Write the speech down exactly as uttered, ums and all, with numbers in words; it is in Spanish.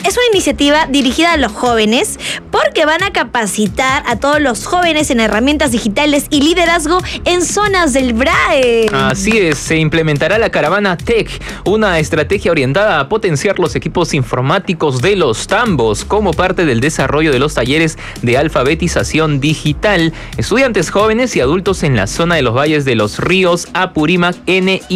es una iniciativa dirigida a los jóvenes porque van a capacitar a todos los jóvenes en herramientas digitales y liderazgo en zonas del B R A E. Así es, se implementará la Caravana Tech, una estrategia orientada a potenciar los equipos informáticos de los tambos como parte del desarrollo de los talleres de alfabetización digital. Estudiantes jóvenes y adultos en la zona de los valles de los ríos Apurímac, N y